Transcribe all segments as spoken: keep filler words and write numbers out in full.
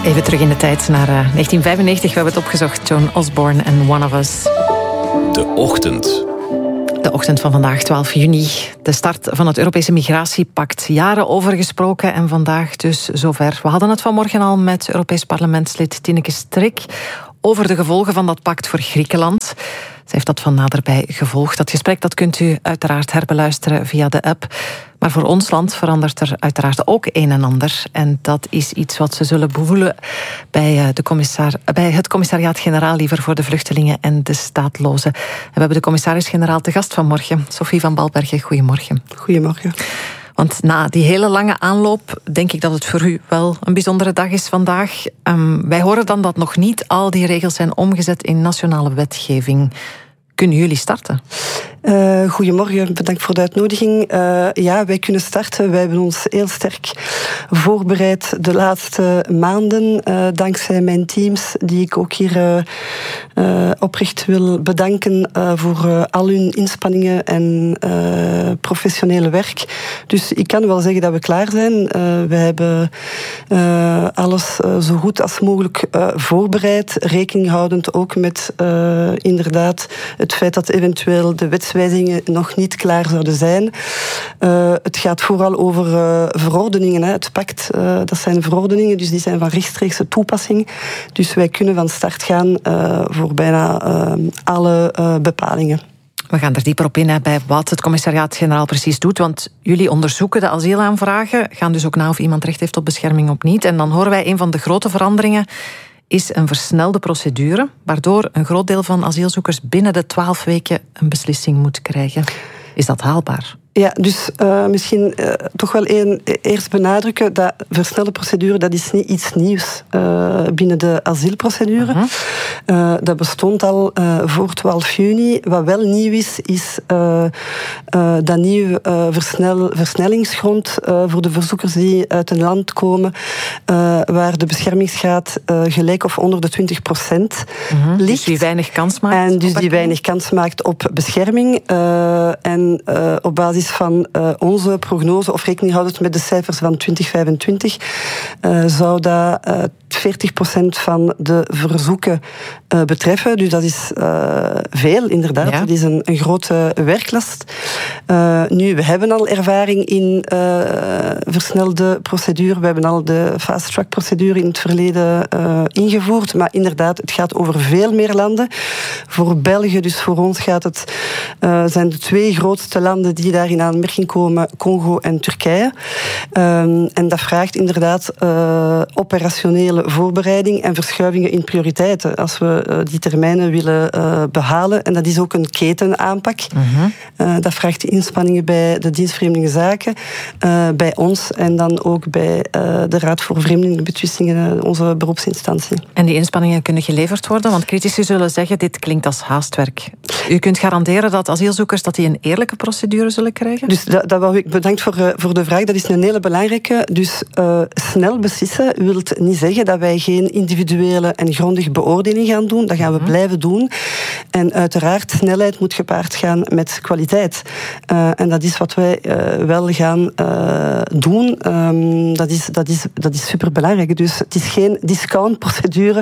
Even terug in de tijd naar uh, negentien vijfennegentig. We hebben het opgezocht. Joan Osborne en One of Us. De ochtend. De ochtend van vandaag, twaalf juni. De start van het Europese Migratiepact. Jaren over gesproken en vandaag dus zover. We hadden het vanmorgen al met Europees parlementslid Tineke Strik over de gevolgen van dat pact voor Griekenland. Zij heeft dat van naderbij gevolgd. Dat gesprek dat kunt u uiteraard herbeluisteren via de app. Maar voor ons land verandert er uiteraard ook een en ander. En dat is iets wat ze zullen bevoelen bij, de commissar, bij het commissariaat-generaal liever voor de vluchtelingen en de staatlozen. En we hebben de commissaris-generaal te gast vanmorgen. Sophie van Balbergen, goedemorgen. Goedemorgen. Want na die hele lange aanloop denk ik dat het voor u wel een bijzondere dag is vandaag. Um, wij horen dan dat nog niet al die regels zijn omgezet in nationale wetgeving. Kunnen jullie starten? Uh, goedemorgen, bedankt voor de uitnodiging. Uh, ja, wij kunnen starten. Wij hebben ons heel sterk voorbereid de laatste maanden. Uh, dankzij mijn teams, die ik ook hier uh, uh, oprecht wil bedanken uh, voor uh, al hun inspanningen en uh, professionele werk. Dus ik kan wel zeggen dat we klaar zijn. Uh, we hebben uh, alles uh, zo goed als mogelijk uh, voorbereid. Rekening houdend ook met uh, inderdaad het feit dat eventueel de wetswijzigingen nog niet klaar zouden zijn. Uh, het gaat vooral over uh, verordeningen. Hè. Het pact, uh, dat zijn verordeningen, dus die zijn van rechtstreekse toepassing. Dus wij kunnen van start gaan uh, voor bijna uh, alle uh, bepalingen. We gaan er dieper op in hè, bij wat het commissariaat-generaal precies doet. Want jullie onderzoeken de asielaanvragen, gaan dus ook na of iemand recht heeft op bescherming of niet. En dan horen wij een van de grote veranderingen is een versnelde procedure, waardoor een groot deel van asielzoekers binnen de twaalf weken een beslissing moet krijgen. Is dat haalbaar? Ja, dus uh, misschien uh, toch wel een, eerst benadrukken dat versnelde procedure, dat is niet iets nieuws uh, binnen de asielprocedure. Uh-huh. Uh, dat bestond al uh, voor twaalf juni. Wat wel nieuw is, is uh, uh, dat nieuwe uh, versnel, versnellingsgrond uh, voor de verzoekers die uit een land komen uh, waar de beschermingsgraad uh, gelijk of onder de twintig procent uh-huh. ligt. Dus die weinig kans maakt. En dus die weinig kans maakt op bescherming. Uh, en uh, op basis van uh, onze prognose, of rekening houdend met de cijfers van twintig vijfentwintig, uh, zou dat uh, veertig procent van de verzoeken uh, betreffen. Dus dat is uh, veel, inderdaad. Ja. Dat is een, een grote werklast. Uh, nu, we hebben al ervaring in uh, versnelde procedure. We hebben al de fast-track procedure in het verleden uh, ingevoerd. Maar inderdaad, het gaat over veel meer landen. Voor België, dus voor ons, gaat het, uh, zijn de twee grootste landen die daar in aanmerking komen, Congo en Turkije. Um, en dat vraagt inderdaad uh, operationele voorbereiding en verschuivingen in prioriteiten als we uh, die termijnen willen uh, behalen. En dat is ook een ketenaanpak. Uh-huh. Uh, dat vraagt inspanningen bij de dienst Vreemdelinge Zaken, uh, bij ons en dan ook bij uh, de Raad voor Vreemdelingenbetwistingen, onze beroepsinstantie. En die inspanningen kunnen geleverd worden? Want critici zullen zeggen, dit klinkt als haastwerk. U kunt garanderen dat asielzoekers dat die een eerlijke procedure zullen krijgen? Dus dat, dat wou ik bedankt voor, uh, voor de vraag. Dat is een hele belangrijke. Dus uh, snel beslissen wil niet zeggen dat wij geen individuele en grondige beoordeling gaan doen. Dat gaan we mm. blijven doen. En uiteraard, snelheid moet gepaard gaan met kwaliteit. Uh, en dat is wat wij uh, wel gaan uh, doen. Um, dat is, dat is, dat is superbelangrijk. Dus het is geen discountprocedure.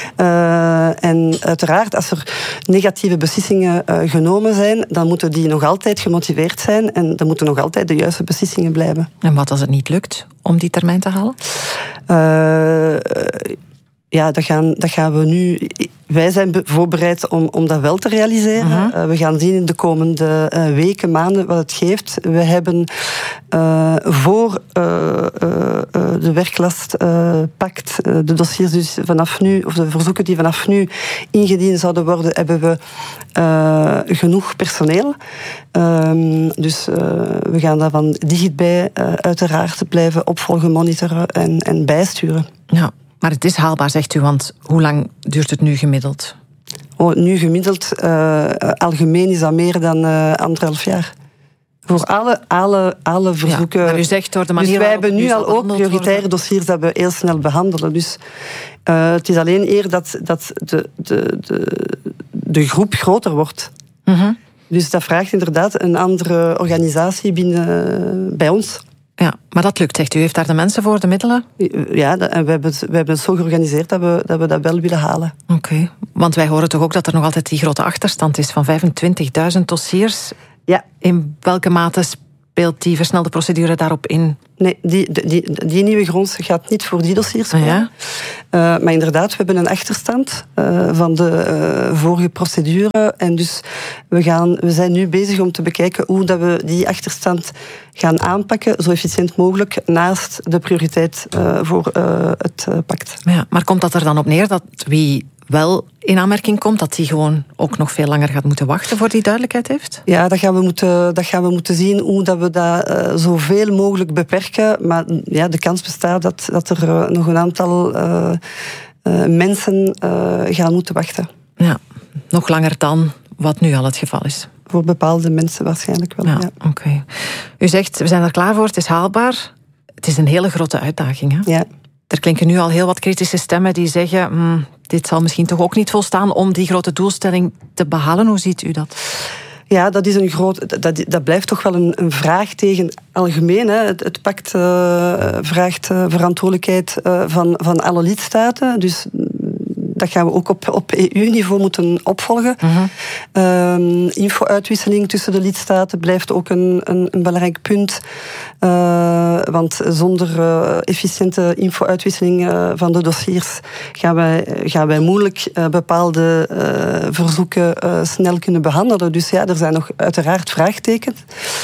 Uh, en uiteraard, als er negatieve beslissingen uh, genomen zijn, dan moeten die nog altijd gemotiveerd zijn en dan moeten nog altijd de juiste beslissingen blijven. En wat als het niet lukt om die termijn te halen? Uh, ja, dat gaan, dat gaan we nu... Wij zijn voorbereid om, om dat wel te realiseren. Uh-huh. Uh, we gaan zien in de komende uh, weken, maanden wat het geeft. We hebben uh, voor uh, uh, uh, de werklastpact, uh, uh, de dossiers dus vanaf nu, of de verzoeken die vanaf nu ingediend zouden worden, hebben we uh, genoeg personeel. Um, dus uh, we gaan daarvan dichtbij uh, uiteraard blijven opvolgen, monitoren en, en bijsturen. Ja. Maar het is haalbaar, zegt u, want hoe lang duurt het nu gemiddeld? Oh, nu gemiddeld, uh, algemeen is dat meer dan uh, anderhalf jaar. Voor alle, alle, alle verzoeken. Ja, maar u zegt door de manier dus wij hebben nu al ook prioritaire dossiers dat we heel snel behandelen. Dus uh, het is alleen eer dat, dat de, de, de, de groep groter wordt. Uh-huh. Dus dat vraagt inderdaad een andere organisatie binnen, uh, bij ons. Ja, maar dat lukt, zegt u. U heeft daar de mensen voor, de middelen? Ja, en we hebben het, we hebben het zo georganiseerd dat we, dat we dat wel willen halen. Oké, okay. Want wij horen toch ook dat er nog altijd die grote achterstand is van vijfentwintigduizend dossiers. Ja. In welke mate speelt die versnelde procedure daarop in? Nee, die, die, die, die nieuwe grond gaat niet voor die dossiers. Ah, ja? uh, maar inderdaad, we hebben een achterstand uh, van de uh, vorige procedure. En dus we, gaan, we zijn nu bezig om te bekijken hoe dat we die achterstand gaan aanpakken, zo efficiënt mogelijk, naast de prioriteit uh, voor uh, het uh, pact. Ja, maar komt dat er dan op neer dat wie wel in aanmerking komt, dat die gewoon ook nog veel langer gaat moeten wachten voor die duidelijkheid heeft? Ja, dat gaan we moeten, dat gaan we moeten zien, hoe dat we dat uh, zoveel mogelijk beperken. Maar ja, de kans bestaat dat, dat er uh, nog een aantal uh, uh, mensen uh, gaan moeten wachten. Ja, nog langer dan wat nu al het geval is. Voor bepaalde mensen waarschijnlijk wel, ja. ja. Oké. Okay. U zegt, we zijn er klaar voor, het is haalbaar. Het is een hele grote uitdaging, hè? Ja. Er klinken nu al heel wat kritische stemmen die zeggen, hmm, dit zal misschien toch ook niet volstaan om die grote doelstelling te behalen. Hoe ziet u dat? Ja, dat is een groot. Dat, dat blijft toch wel een, een vraag tegen algemeen. Hè. Het, het pact uh, vraagt uh, verantwoordelijkheid uh, van, van alle lidstaten. Dus dat gaan we ook op, op E U-niveau moeten opvolgen. Uh-huh. Um, info-uitwisseling tussen de lidstaten blijft ook een, een, een belangrijk punt. Uh, want zonder uh, efficiënte info-uitwisseling uh, van de dossiers gaan wij, gaan wij moeilijk uh, bepaalde uh, verzoeken uh, snel kunnen behandelen. Dus ja, er zijn nog uiteraard vraagtekens.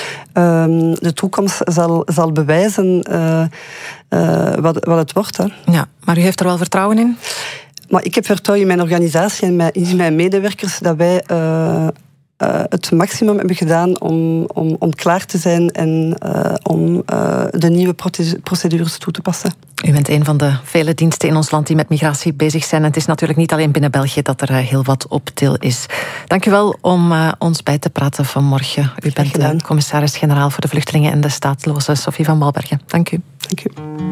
Um, de toekomst zal, zal bewijzen uh, uh, wat, wat het wordt. Hè. Ja, maar u heeft er wel vertrouwen in? Maar ik heb vertrouwen in mijn organisatie en in mijn medewerkers dat wij uh, uh, het maximum hebben gedaan om, om, om klaar te zijn en uh, om uh, de nieuwe procedures toe te passen. U bent een van de vele diensten in ons land die met migratie bezig zijn. En het is natuurlijk niet alleen binnen België dat er heel wat op til is. Dank u wel om uh, ons bij te praten vanmorgen. U bent de commissaris-generaal voor de vluchtelingen en de staatslozen, Sophie van Malbergen. Dank u. Dank u.